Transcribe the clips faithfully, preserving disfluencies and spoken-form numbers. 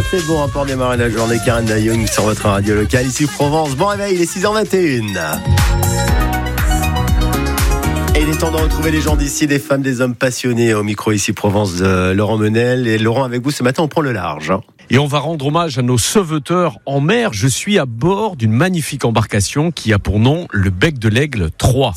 c'est bon hein, pour démarrer la journée. Karen Young sur votre radio locale, ici Provence. Bon réveil, il est six heures vingt et une. Et il est temps de retrouver les gens d'ici, des femmes, des hommes passionnés au micro ici Provence de Laurent Menel. Et Laurent, avec vous ce matin, on prend le large. Hein. Et on va rendre hommage à nos sauveteurs en mer. Je suis à bord d'une magnifique embarcation qui a pour nom le Bec de l'Aigle trois.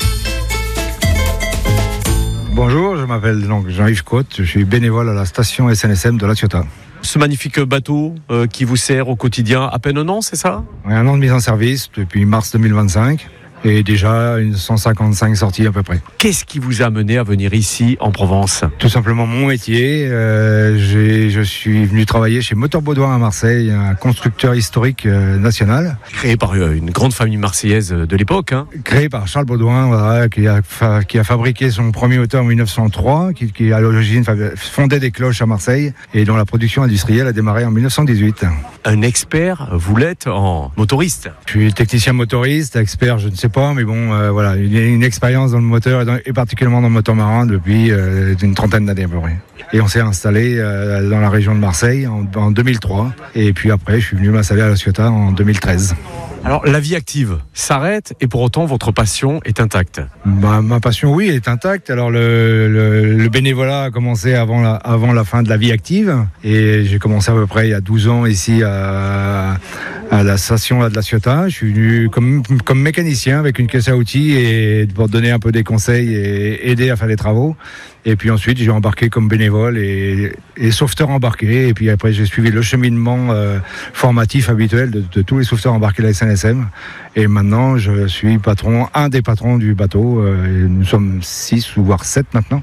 Bonjour, je m'appelle donc Jean-Yves Côte, je suis bénévole à la station S N S M de La Ciotat. Ce magnifique bateau euh, qui vous sert au quotidien à peine un an, c'est ça ? On a un an de mise en service depuis mars deux mille vingt-cinq et déjà une cent cinquante-cinq sorties à peu près. Qu'est-ce qui vous a amené à venir ici en Provence ? Tout simplement mon métier. Euh, j'ai, je suis venu travailler chez Moteur Baudouin à Marseille, un constructeur historique euh, national. Créé par euh, une grande famille marseillaise de l'époque. Hein. Créé par Charles Baudouin, voilà, qui, a fa- qui a fabriqué son premier moteur en dix-neuf cent trois, qui, qui à l'origine fondait des cloches à Marseille et dont la production industrielle a démarré en dix-neuf cent dix-huit. Un expert, vous l'êtes en motoriste ? Je suis technicien motoriste, expert, je ne sais pas, mais bon, euh, voilà, il y a une expérience dans le moteur et, dans, et particulièrement dans le moteur marin depuis euh, une trentaine d'années à peu près. Et on s'est installé euh, dans la région de Marseille en, en deux mille trois. Et puis après, je suis venu m'installer à La Ciotat en deux mille treize. Alors, la vie active s'arrête et pour autant, votre passion est intacte. Ma, ma passion, oui, est intacte. Alors, le, le, le bénévolat a commencé avant la, avant la fin de la vie active. Et j'ai commencé à peu près il y a douze ans ici à, à la station de La Ciotat. Je suis venu comme, comme mécanicien avec une caisse à outils et pour donner un peu des conseils et aider à faire les travaux. Et puis ensuite, j'ai embarqué comme bénévole et, et sauveteur embarqué. Et puis après, j'ai suivi le cheminement euh, formatif habituel de, de tous les sauveteurs embarqués de la S N S M. Et maintenant, je suis patron, un des patrons du bateau. Euh, nous sommes six ou voire sept maintenant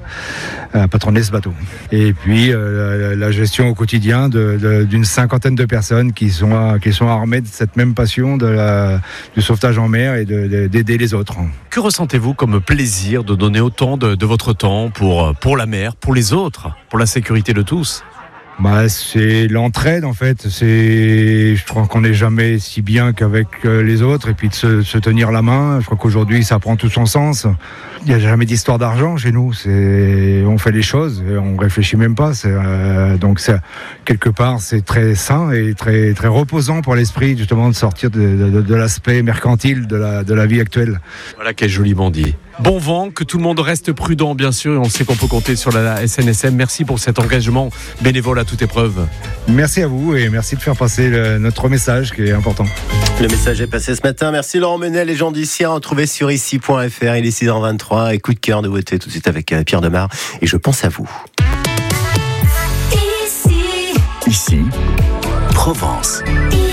à patronner ce bateau. Et puis, euh, la, la gestion au quotidien de, de, d'une cinquantaine de personnes qui sont, qui sont armées de cette même passion de la, du sauvetage en mer et de, de, d'aider les autres. Que ressentez-vous comme plaisir de donner autant de, de votre temps pour, pour la mer, pour les autres, pour la sécurité de tous ? Bah, c'est l'entraide en fait. C'est, je trouve qu'on n'est jamais si bien qu'avec les autres et puis de se, se tenir la main. Je crois qu'aujourd'hui ça prend tout son sens. Il n'y a jamais d'histoire d'argent chez nous. C'est, on fait les choses, et on réfléchit même pas. C'est, euh, donc c'est, quelque part c'est très sain et très très reposant pour l'esprit justement de sortir de, de, de l'aspect mercantile de la de la vie actuelle. Voilà quel joliment dit. Bon vent, que tout le monde reste prudent bien sûr, et on sait qu'on peut compter sur la S N S M. Merci pour cet engagement bénévole à toute épreuve. Merci à vous et merci de faire passer le, notre message qui est important. Le message est passé ce matin. Merci Laurent Menel, les gens d'ici à retrouver sur ici point f r. Il est six heures vingt-trois et coup de cœur de beauté tout de suite avec Pierre Demar et je pense à vous. Ici, ici, Provence.